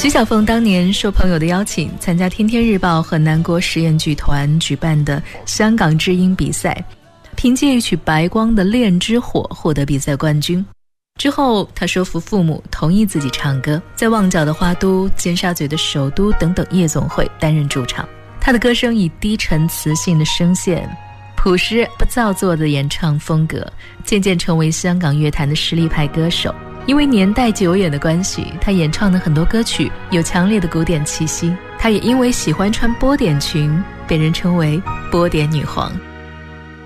徐小凤当年受朋友的邀请，参加天天日报和南国实验剧团举办的香港知音比赛，凭借一曲白光的《恋之火》获得比赛冠军。之后他说服父母同意自己唱歌，在旺角的花都、尖沙咀的首都等等夜总会担任驻唱。他的歌声以低沉磁性的声线、朴实不造作的演唱风格，渐渐成为香港乐坛的实力派歌手。因为年代久远的关系，他演唱的很多歌曲有强烈的古典气息。他也因为喜欢穿波点裙，被人称为波点女皇。